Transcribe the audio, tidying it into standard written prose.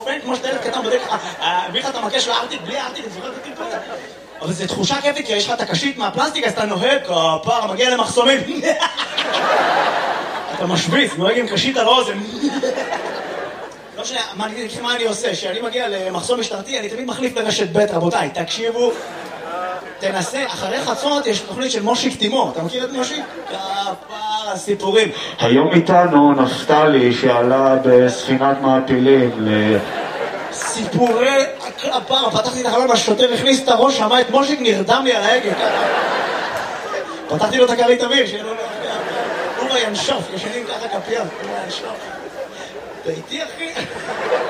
כמו שאתה ילד קטן בדרך כלל, הביא לך את המקש לארטיק, בלי ארטיק, אני זוכר את הטיפ הזה. אבל זו תחושה כיפית, כי יש לך את הקשית מהפלסטיק, אז אתה נוהג, הפער מגיע למחסומים. אתה משוויץ, נוהג עם קשית על האוזן. לא משנה, מה אני עושה? כשאני מגיע למחסום משטרתי, אני תמיד מחליף לרשת ב', רבותיי, תקשיבו, תנסה, אחרי חצות יש תוכנית של מושיק תימור, אתה מכיר את מושיק? כפר הסיפורים. היום איתנו נפתלי שעלה בספינת מעפילים סיפורי הכפר, פתחתי את החלון, השוטר הכניס את הראש, שמע את מושיק, נרדם לי על ההגה. פתחתי לו את הכרית אוויר, שיהיה לו הוא וינשוף, ישנים ככה כפיים, הוא וינשוף. ביתי אחי.